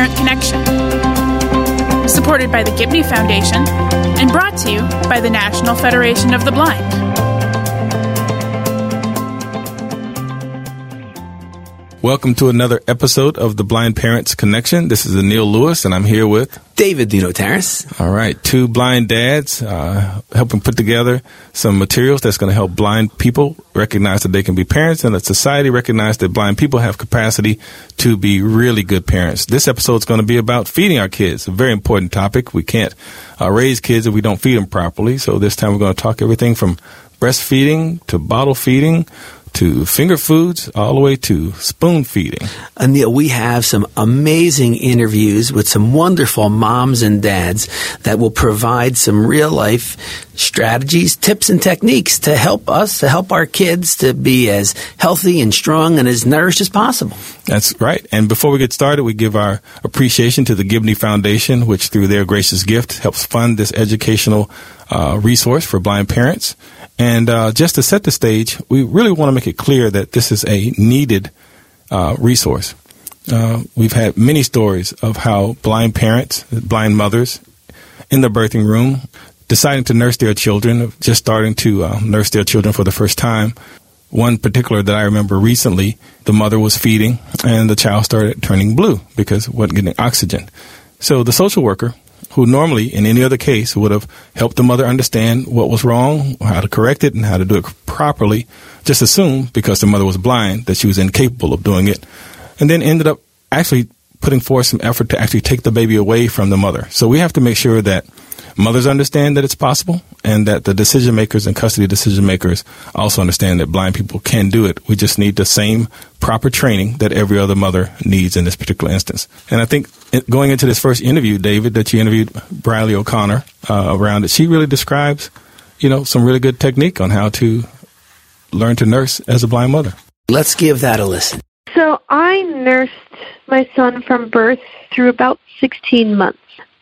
Parent Connection, supported by the Gibney Foundation and brought to you by the National Federation of the Blind. Welcome to another episode of the Blind Parents Connection. This is Anil Lewis, and I'm here with David Dino Terrace. All right, two blind dads helping put together some materials that's going to help blind people recognize that they can be parents, and that society recognize that blind people have capacity to be really good parents. This episode is going to be about feeding our kids, a very important topic. We can't raise kids if we don't feed them properly, so this time we're going to talk everything from breastfeeding to bottle feeding to finger foods, all the way to spoon feeding. Anil, we have some amazing interviews with some wonderful moms and dads that will provide some real-life strategies, tips, and techniques to help us, to help our kids to be as healthy and strong and as nourished as possible. That's right. And before we get started, we give our appreciation to the Gibney Foundation, which through their gracious gift helps fund this educational resource for blind parents. And just to set the stage, we really want to make it clear that this is a needed resource. We've had many stories of how blind parents, blind mothers in the birthing room deciding to nurse their children, just starting to nurse their children for the first time. One particular that I remember recently, the mother was feeding and the child started turning blue because it wasn't getting oxygen. So the social worker, who normally in any other case would have helped the mother understand what was wrong, how to correct it, and how to do it properly, just assumed because the mother was blind that she was incapable of doing it, and then ended up actually putting forth some effort to actually take the baby away from the mother. So we have to make sure that mothers understand that it's possible and that the decision makers and custody decision makers also understand that blind people can do it. We just need the same proper training that every other mother needs in this particular instance. And I think going into this first interview, David, that you interviewed Briley O'Connor around it, she really describes, some really good technique on how to learn to nurse as a blind mother. Let's give that a listen. So I nursed my son from birth through about 16 months.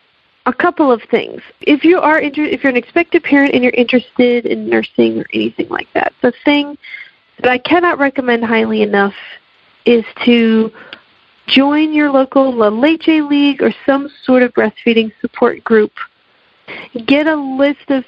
A couple of things. If you're an expectant parent and you're interested in nursing or anything like that, the thing that I cannot recommend highly enough is to join your local La Leche League or some sort of breastfeeding support group. Get a list of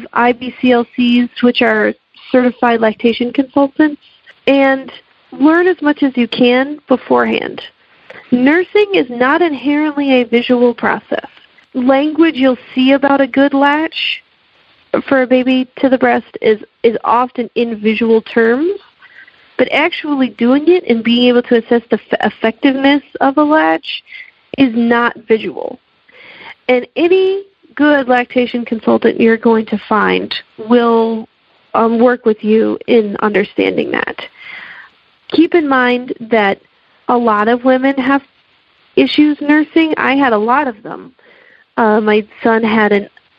IBCLCs, which are certified lactation consultants, and learn as much as you can beforehand. Nursing is not inherently a visual process. Language you'll see about a good latch for a baby to the breast is often in visual terms, but actually doing it and being able to assess the effectiveness of a latch is not visual. And any good lactation consultant you're going to find will work with you in understanding that. Keep in mind that a lot of women have issues nursing. I had a lot of them. My son had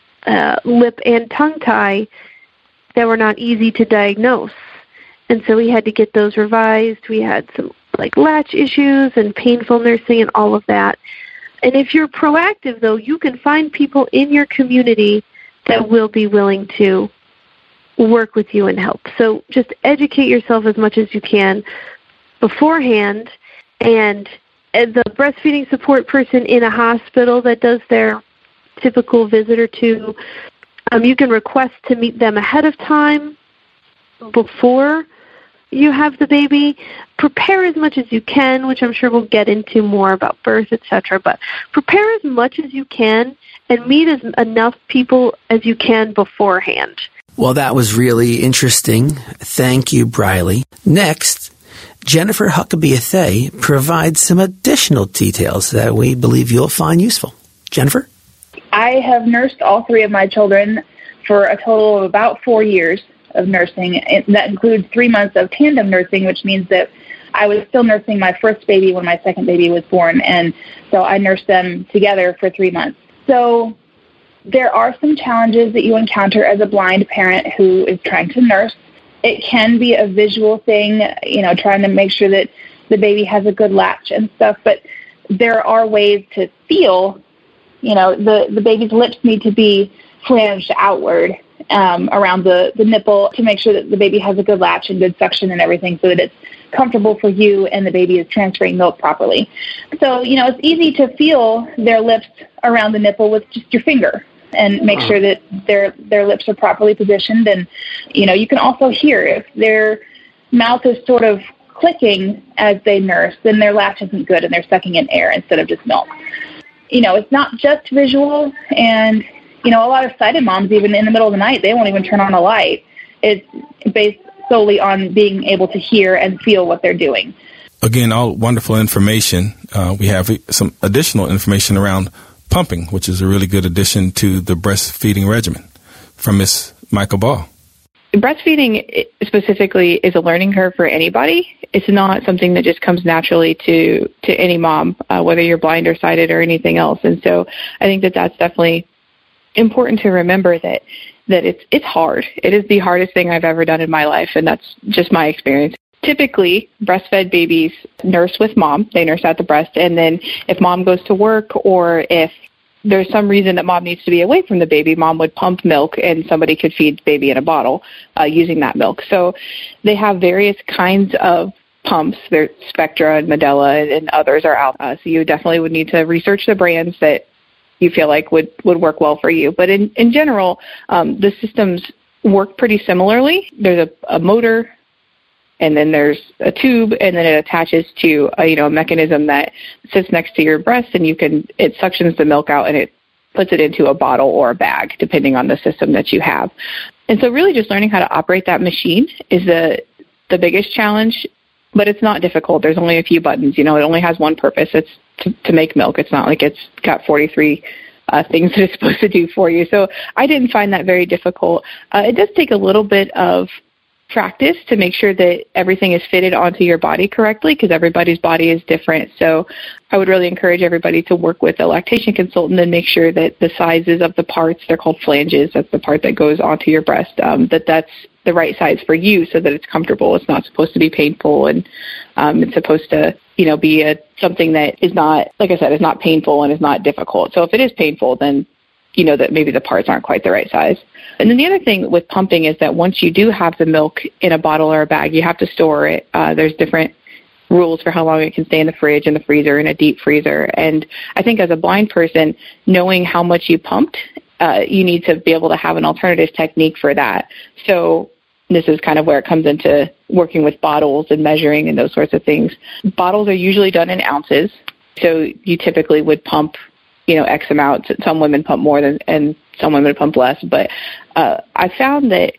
a lip and tongue tie that were not easy to diagnose, and so we had to get those revised. We had some latch issues and painful nursing and all of that. And if you're proactive, though, you can find people in your community that will be willing to work with you and help. So just educate yourself as much as you can beforehand, and the breastfeeding support person in a hospital that does their typical visit or two, you can request to meet them ahead of time before you have the baby. Prepare as much as you can, which I'm sure we'll get into more about birth, etc. But prepare as much as you can and meet enough people as you can beforehand. Well, that was really interesting. Thank you, Briley. Next, Jennifer Huckabee provides some additional details that we believe you'll find useful. Jennifer? I have nursed all three of my children for a total of about 4 years of nursing. That includes 3 months of tandem nursing, which means that I was still nursing my first baby when my second baby was born, and so I nursed them together for 3 months. So there are some challenges that you encounter as a blind parent who is trying to nurse. It can be a visual thing, trying to make sure that the baby has a good latch and stuff, but there are ways to feel, the baby's lips need to be flanged outward around the nipple to make sure that the baby has a good latch and good suction and everything so that it's comfortable for you and the baby is transferring milk properly. So, it's easy to feel their lips around the nipple with just your finger and make sure that their lips are properly positioned. And, you can also hear if their mouth is sort of clicking as they nurse, then their latch isn't good and they're sucking in air instead of just milk. It's not just visual, and, a lot of sighted moms, even in the middle of the night, they won't even turn on a light. It's based solely on being able to hear and feel what they're doing. Again, all wonderful information. We have some additional information around pumping, which is a really good addition to the breastfeeding regimen, from Ms. Michael Ball. Breastfeeding specifically is a learning curve for anybody. It's not something that just comes naturally to any mom, whether you're blind or sighted or anything else. And so I think that that's definitely important to remember that it's hard. It is the hardest thing I've ever done in my life, and that's just my experience. Typically, breastfed babies nurse with mom. They nurse at the breast, and then if mom goes to work or if there's some reason that mom needs to be away from the baby, mom would pump milk and somebody could feed the baby in a bottle using that milk. So they have various kinds of pumps. There's Spectra and Medela and others are out. So you definitely would need to research the brands that you feel like would work well for you. But in general, the systems work pretty similarly. There's a motor, and then there's a tube, and then it attaches to a mechanism that sits next to your breast, and it suctions the milk out and it puts it into a bottle or a bag, depending on the system that you have. And so really just learning how to operate that machine is the biggest challenge, but it's not difficult. There's only a few buttons. It only has one purpose. It's to make milk. It's not like it's got 43 things that it's supposed to do for you. So I didn't find that very difficult. It does take a little bit of practice to make sure that everything is fitted onto your body correctly, because everybody's body is different. So I would really encourage everybody to work with a lactation consultant and make sure that the sizes of the parts, they're called flanges, that's the part that goes onto your breast, that's the right size for you so that it's comfortable. It's not supposed to be painful, and it's supposed to, be something that is not, like I said, is not painful and is not difficult. So if it is painful, then that maybe the parts aren't quite the right size. And then the other thing with pumping is that once you do have the milk in a bottle or a bag, you have to store it. There's different rules for how long it can stay in the fridge, in the freezer, in a deep freezer. And I think as a blind person, knowing how much you pumped, you need to be able to have an alternative technique for that. So this is kind of where it comes into working with bottles and measuring and those sorts of things. Bottles are usually done in ounces. So you typically would pump X amount. Some women pump more and some women pump less. But I found that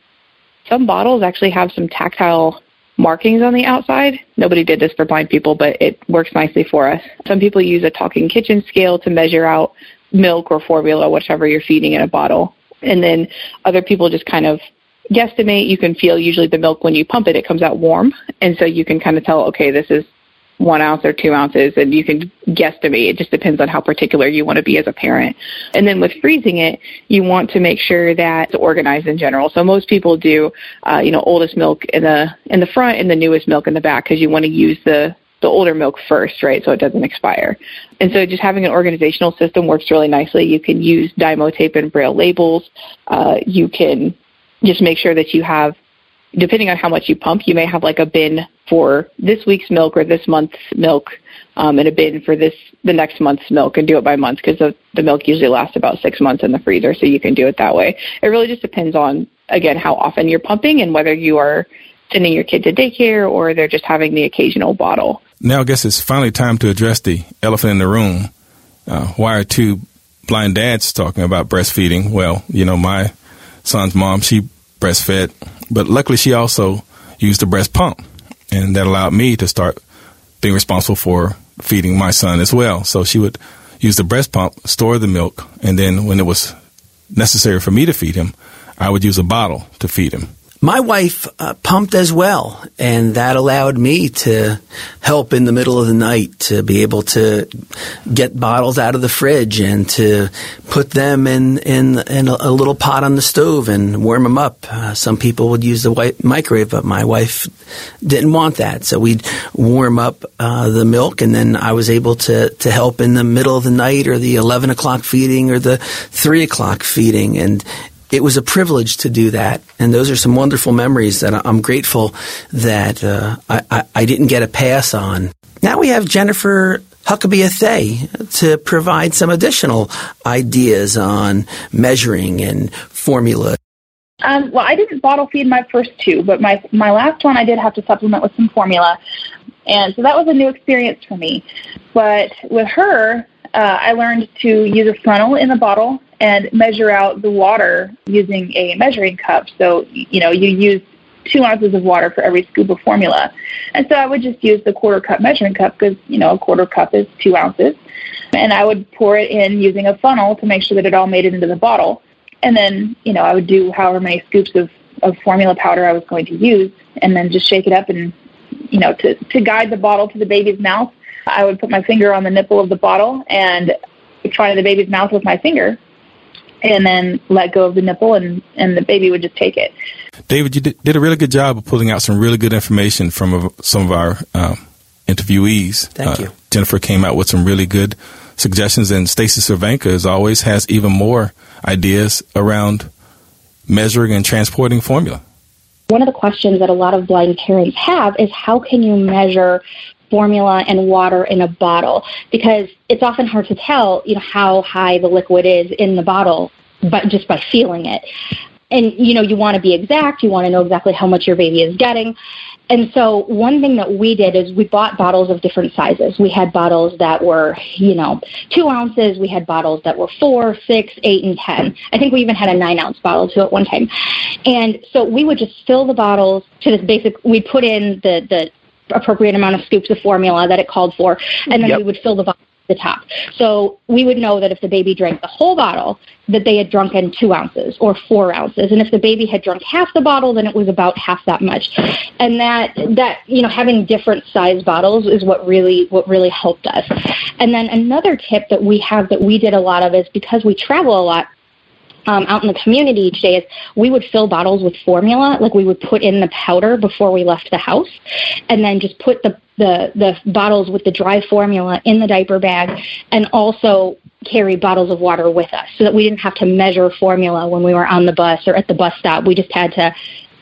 some bottles actually have some tactile markings on the outside. Nobody did this for blind people, but it works nicely for us. Some people use a talking kitchen scale to measure out milk or formula, whichever you're feeding in a bottle. And then other people just kind of guesstimate. You can feel usually the milk when you pump it, it comes out warm. And so you can kind of tell, okay, this is 1 ounce or 2 ounces, and you can guesstimate. It just depends on how particular you want to be as a parent. And then with freezing it, you want to make sure that it's organized in general. So most people do, oldest milk in the front and the newest milk in the back, because you want to use the older milk first, right, so it doesn't expire. And so just having an organizational system works really nicely. You can use Dymo tape and Braille labels. You can just make sure that you have, depending on how much you pump, you may have like a bin for this week's milk or this month's milk, and a bin for the next month's milk, and do it by month, because the milk usually lasts about 6 months in the freezer, so you can do it that way. It really just depends on, again, how often you're pumping and whether you are sending your kid to daycare or they're just having the occasional bottle. Now I guess it's finally time to address the elephant in the room. Why are two blind dads talking about breastfeeding? Well, my son's mom, she breastfed, but luckily she also used a breast pump, and that allowed me to start being responsible for feeding my son as well. So she would use the breast pump, store the milk, and then when it was necessary for me to feed him, I would use a bottle to feed him. My wife pumped as well, and that allowed me to help in the middle of the night, to be able to get bottles out of the fridge and to put them in a little pot on the stove and warm them up. Some people would use the microwave, but my wife didn't want that. So we'd warm up the milk, and then I was able to help in the middle of the night, or the 11 o'clock feeding, or the 3 o'clock feeding. And it was a privilege to do that. And those are some wonderful memories that I'm grateful that I didn't get a pass on. Now we have Jennifer Huckabee to provide some additional ideas on measuring and formula. Well, I didn't bottle feed my first two, but my last one I did have to supplement with some formula. And so that was a new experience for me. But with her, I learned to use a funnel in the bottle and measure out the water using a measuring cup. So, you use 2 ounces of water for every scoop of formula. And so I would just use the quarter cup measuring cup because, a quarter cup is 2 ounces. And I would pour it in using a funnel to make sure that it all made it into the bottle. And then, I would do however many scoops of formula powder I was going to use and then just shake it up and, to guide the bottle to the baby's mouth, I would put my finger on the nipple of the bottle and try to the baby's mouth with my finger and then let go of the nipple and the baby would just take it. David, you did a really good job of pulling out some really good information from some of our interviewees. Thank you. Jennifer came out with some really good suggestions, and Stacy Cervenka, as always, has even more ideas around measuring and transporting formula. One of the questions that a lot of blind parents have is how can you measure formula and water in a bottle? Because it's often hard to tell, how high the liquid is in the bottle, but just by feeling it. And, you want to be exact. You want to know exactly how much your baby is getting. And so one thing that we did is we bought bottles of different sizes. We had bottles that were, 2 ounces. We had bottles that were 4, 6, 8, and 10. I think we even had a 9-ounce bottle too at one time. And so we would just fill the bottles to this basic, we'd put in the appropriate amount of scoops of formula that it called for, and then we would fill the bottle to the top. So we would know that if the baby drank the whole bottle, that they had drunken 2 ounces or 4 ounces. And if the baby had drunk half the bottle, then it was about half that much. And that having different size bottles is what really helped us. And then another tip that we have that we did a lot of is because we travel a lot, out in the community each day, is we would fill bottles with formula. Like we would put in the powder before we left the house and then just put the bottles with the dry formula in the diaper bag and also carry bottles of water with us so that we didn't have to measure formula when we were on the bus or at the bus stop. We just had to,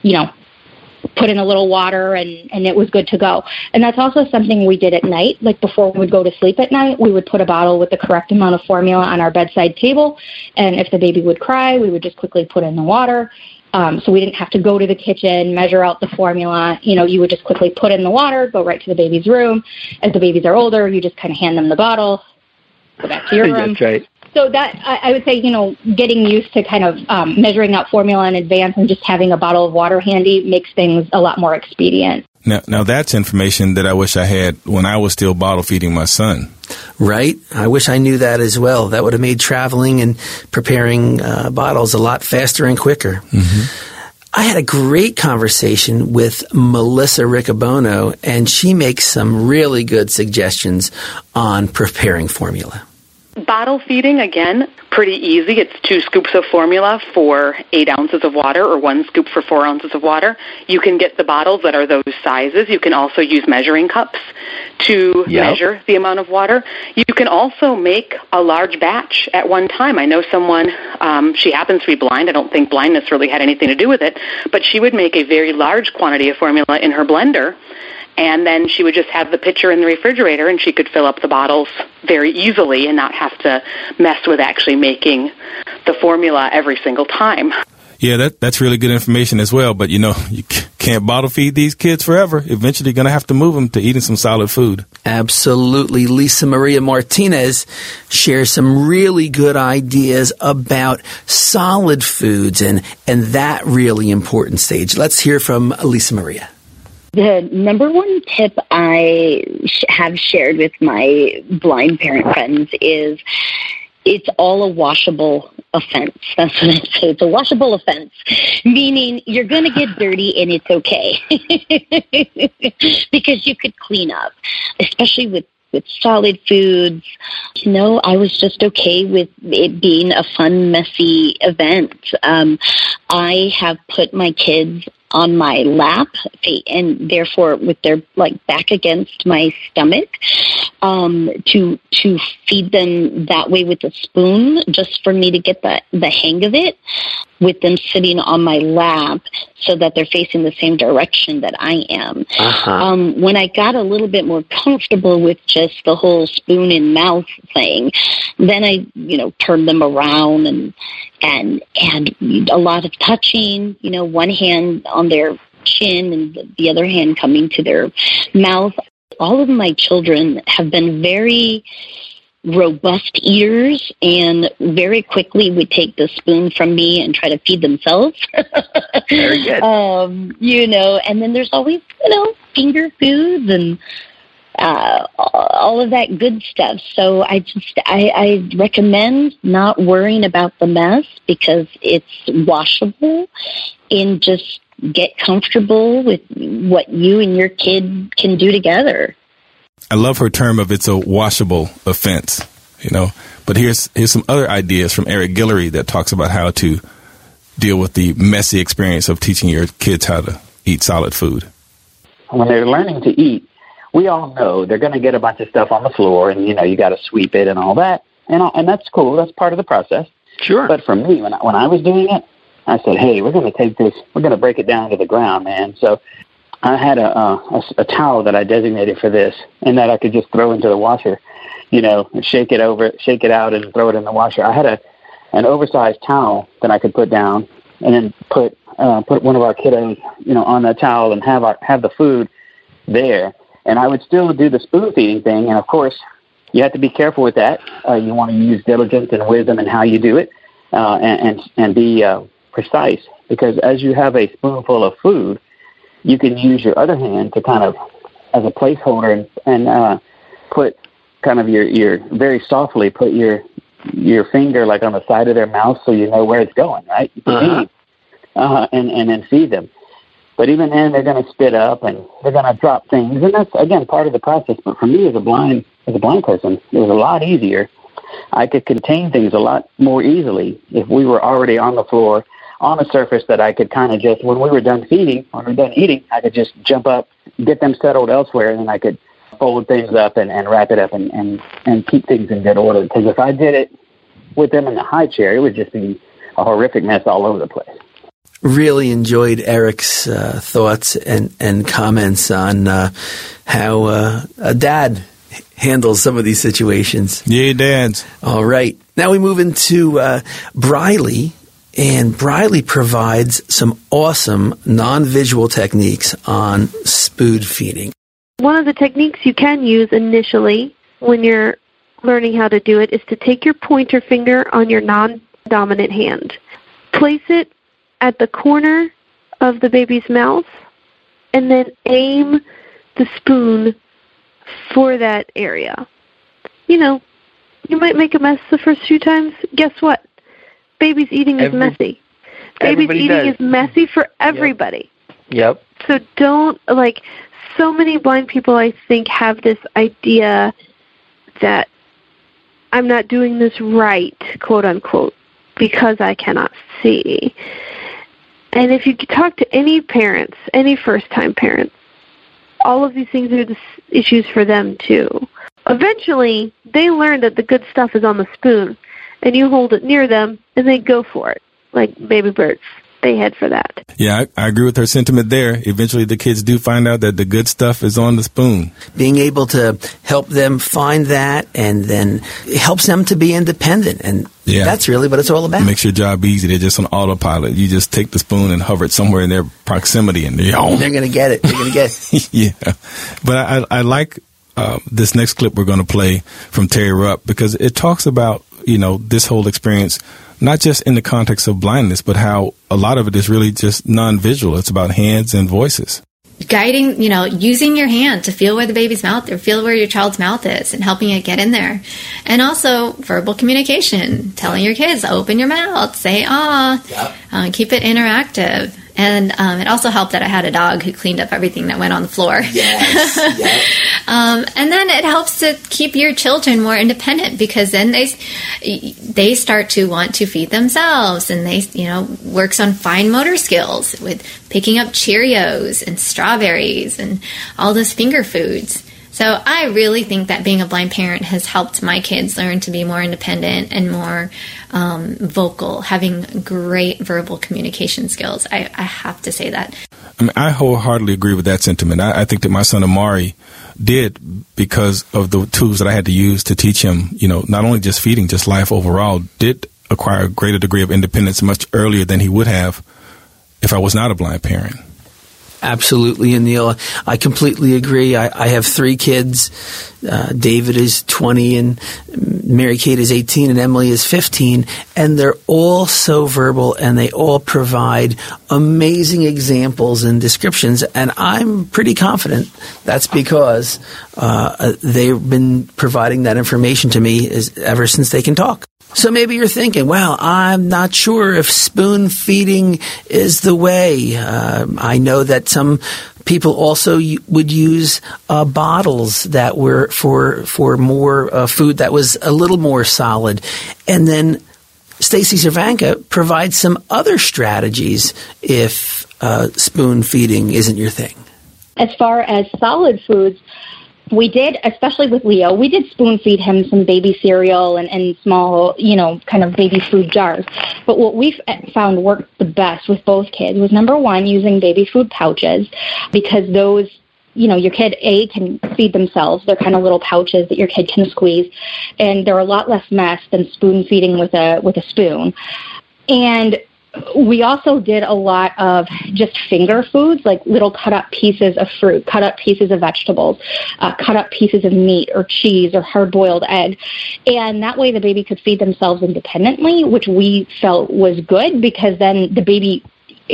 put in a little water and it was good to go. And that's also something we did at night. Like before we would go to sleep at night, we would put a bottle with the correct amount of formula on our bedside table. And if the baby would cry, we would just quickly put in the water. So we didn't have to go to the kitchen, measure out the formula. You would just quickly put in the water, go right to the baby's room. As the babies are older, you just kind of hand them the bottle, go back to your room. That's right. So that, I would say, getting used to kind of measuring out formula in advance and just having a bottle of water handy makes things a lot more expedient. Now that's information that I wish I had when I was still bottle feeding my son. Right? I wish I knew that as well. That would have made traveling and preparing bottles a lot faster and quicker. Mm-hmm. I had a great conversation with Melissa Riccobono, and she makes some really good suggestions on preparing formula. Bottle feeding, again, pretty easy. It's 2 scoops of formula for 8 ounces of water or 1 scoop for 4 ounces of water. You can get the bottles that are those sizes. You can also use measuring cups to measure the amount of water. You can also make a large batch at one time. I know someone, she happens to be blind. I don't think blindness really had anything to do with it, but she would make a very large quantity of formula in her blender. And then she would just have the pitcher in the refrigerator, and she could fill up the bottles very easily and not have to mess with actually making the formula every single time. Yeah, that's really good information as well. But, you can't bottle feed these kids forever. Eventually, you're going to have to move them to eating some solid food. Absolutely. Lisa Maria Martinez shares some really good ideas about solid foods and that really important stage. Let's hear from Lisa Maria. The number one tip I have shared with my blind parent friends is it's all a washable offense. That's what I say. It's a washable offense, meaning you're going to get dirty and it's okay because you could clean up, especially with solid foods. I was just okay with it being a fun, messy event. I have put my kids on my lap and therefore with their back against my stomach to feed them that way with a spoon, just for me to get the hang of it, with them sitting on my lap so that they're facing the same direction that I am. When I got a little bit more comfortable with just the whole spoon in mouth thing, then I, turned them around and a lot of touching, one hand on their chin and the other hand coming to their mouth. All of my children have been very robust eaters and very quickly would take the spoon from me and try to feed themselves. Very good. And then there's always, finger foods and all of that good stuff. So I recommend not worrying about the mess because it's washable, and just get comfortable with what you and your kid can do together. I love her term of it's a washable offense, But here's some other ideas from Eric Guillory that talks about how to deal with the messy experience of teaching your kids how to eat solid food. When they're learning to eat, we all know they're going to get a bunch of stuff on the floor, and you got to sweep it and all that, and that's cool. That's part of the process. Sure. But for me, when I was doing it, I said, hey, we're going to take this, we're going to break it down to the ground, man. So I had a towel that I designated for this, and that I could just throw into the washer, shake it out and throw it in the washer. I had an oversized towel that I could put down and then put one of our kiddos, on that towel and have the food there. And I would still do the spoon feeding thing. And of course, you have to be careful with that. You want to use diligence and wisdom in how you do it, and be precise, because as you have a spoonful of food, you can use your other hand to kind of as a placeholder and put kind of your very softly put your finger like on the side of their mouth so you know where it's going, right? And then feed them. But even then, they're going to spit up and they're going to drop things, and that's again part of the process. But for me, as a blind person, it was a lot easier. I could contain things a lot more easily if we were already on the floor, on a surface that I could kind of just, when we were done eating, I could just jump up, get them settled elsewhere, and then I could fold things up and wrap it up and keep things in good order. Because if I did it with them in the high chair, it would just be a horrific mess all over the place. Really enjoyed Eric's thoughts and comments on how a dad handles some of these situations. Yeah, dads. All right. Now we move into Briley. And Briley provides some awesome non-visual techniques on spoon feeding. One of the techniques you can use initially when you're learning how to do it is to take your pointer finger on your non-dominant hand. Place it at the corner of the baby's mouth and then aim the spoon for that area. You might make a mess the first few times. Guess what? Baby's eating is messy. Baby's eating is messy for everybody. Yep. So so many blind people, I think, have this idea that I'm not doing this right, quote unquote, because I cannot see. And if you talk to any parents, any first-time parents, all of these things are the issues for them too. Eventually, they learn that the good stuff is on the spoon, and you hold it near them, and they go for it, like baby birds. They head for that. Yeah, I agree with her sentiment there. Eventually, the kids do find out that the good stuff is on the spoon. Being able to help them find that, and then it helps them to be independent. And that's really what it's all about. It makes your job easy. They're just on autopilot. You just take the spoon and hover it somewhere in their proximity, and they're going to get it. They're going to get it. Yeah. But I like this next clip we're going to play from Terry Rupp, because it talks about, this whole experience, not just in the context of blindness, but how a lot of it is really just non-visual. It's about hands and voices. Guiding, using your hand to feel where the baby's mouth or feel where your child's mouth is and helping it get in there. And also verbal communication, telling your kids, open your mouth, say, keep it interactive. And it also helped that I had a dog who cleaned up everything that went on the floor. Yes. And then it helps to keep your children more independent, because then they start to want to feed themselves, and they, works on fine motor skills with picking up Cheerios and strawberries and all those finger foods. So I really think that being a blind parent has helped my kids learn to be more independent and more vocal, having great verbal communication skills. I have to say that. I mean, I wholeheartedly agree with that sentiment. I think that my son Amari did, because of the tools that I had to use to teach him, not only just feeding, just life overall, did acquire a greater degree of independence much earlier than he would have if I was not a blind parent. Absolutely, Anil. I completely agree. I have 3 kids. David is 20 and Mary Kate is 18 and Emily is 15. And they're all so verbal and they all provide amazing examples and descriptions. And I'm pretty confident that's because they've been providing that information to me ever since they can talk. So maybe you're thinking, well, I'm not sure if spoon feeding is the way. I know that some people also would use bottles that were for more food that was a little more solid. And then Stacy Cervanka provides some other strategies if spoon feeding isn't your thing. As far as solid foods, we did, especially with Leo, we did spoon feed him some baby cereal and small, kind of baby food jars. But what we found worked the best with both kids was, number one, using baby food pouches, because those, your kid, can feed themselves. They're kind of little pouches that your kid can squeeze, and they're a lot less mess than spoon feeding with a spoon. And we also did a lot of just finger foods, like little cut-up pieces of fruit, cut-up pieces of vegetables, cut-up pieces of meat or cheese or hard-boiled egg. And that way the baby could feed themselves independently, which we felt was good, because then the baby,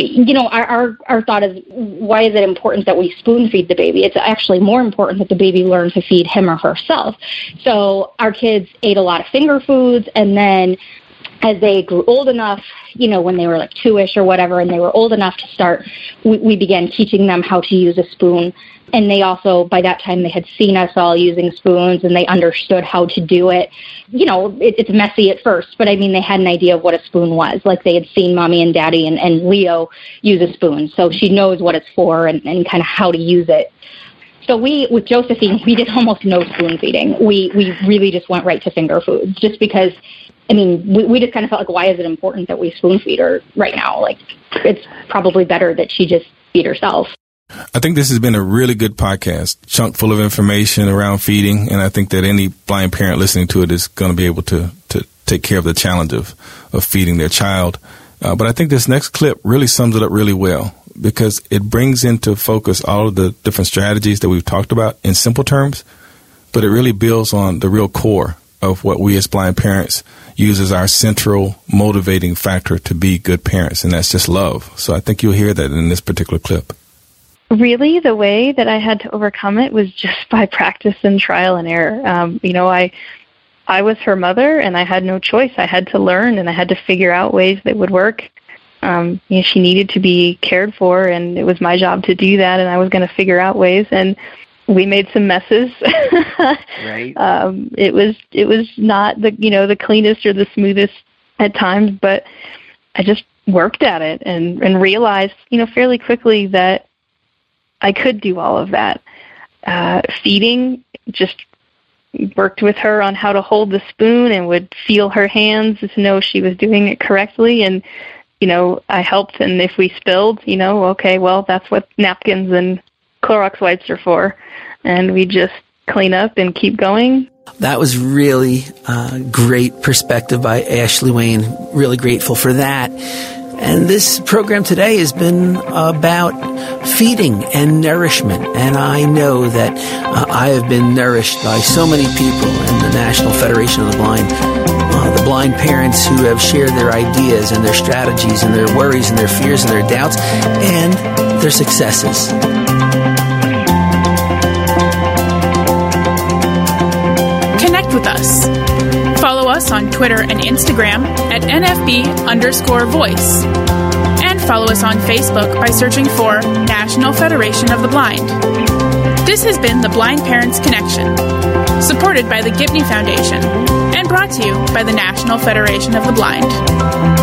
our thought is, why is it important that we spoon feed the baby? It's actually more important that the baby learn to feed him or herself. So our kids ate a lot of finger foods, and then as they grew old enough, when they were like 2-ish or whatever, and they were old enough to start, we began teaching them how to use a spoon. And they also, by that time, they had seen us all using spoons, and they understood how to do it. It's messy at first, but they had an idea of what a spoon was. Like, they had seen Mommy and Daddy and Leo use a spoon, so she knows what it's for and kind of how to use it. So with Josephine, we did almost no spoon feeding. We really just went right to finger foods, just because, we just kind of felt like, why is it important that we spoon feed her right now? Like, it's probably better that she just feed herself. I think this has been a really good podcast, chunk full of information around feeding, and I think that any blind parent listening to it is going to be able to take care of the challenge of feeding their child. But I think this next clip really sums it up really well, because it brings into focus all of the different strategies that we've talked about in simple terms, but it really builds on the real core of what we as blind parents use as our central motivating factor to be good parents, and that's just love. So I think you'll hear that in this particular clip. Really, the way that I had to overcome it was just by practice and trial and error. I was her mother, and I had no choice. I had to learn, and I had to figure out ways that would work. She needed to be cared for, and it was my job to do that, and I was going to figure out ways. And we made some messes. Right. It was not the cleanest or the smoothest at times, but I just worked at it and realized fairly quickly that I could do all of that. Feeding, just worked with her on how to hold the spoon and would feel her hands to know she was doing it correctly. And, I helped. And if we spilled, okay, well, that's what napkins and Clorox wipes are for. And we just clean up and keep going. That was really great perspective by Ashley Wayne. Really grateful for that. And this program today has been about feeding and nourishment. And I know that I have been nourished by so many people in the National Federation of the Blind. The blind parents who have shared their ideas and their strategies and their worries and their fears and their doubts and their successes. Connect with us. Follow us on Twitter and Instagram at NFB_voice. And follow us on Facebook by searching for National Federation of the Blind. This has been the Blind Parents Connection, supported by the Gibney Foundation and brought to you by the National Federation of the Blind.